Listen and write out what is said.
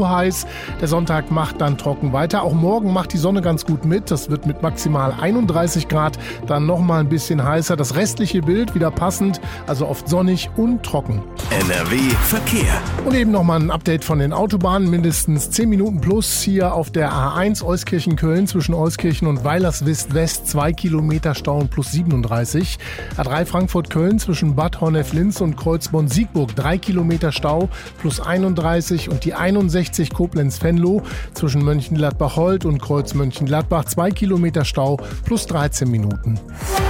zu heiß. Der Sonntag macht dann trocken weiter. Auch morgen macht die Sonne ganz gut mit. Das wird mit maximal 31 Grad dann nochmal ein bisschen heißer. Das restliche Bild wieder passend, also oft sonnig und trocken. NRW Verkehr. Und eben nochmal ein Update von den Autobahnen. Mindestens 10 Minuten plus hier auf der A1 Euskirchen-Köln zwischen Euskirchen und Weilerswist-West 2 Kilometer Stau und plus 37. A3 Frankfurt-Köln zwischen Bad Honnef-Linz und Kreuzborn-Siegburg 3 Kilometer Stau plus 31 und die 61 Koblenz-Venlo zwischen Mönchengladbach-Holt und Kreuz Mönchengladbach 2 Kilometer Stau plus 13 Minuten.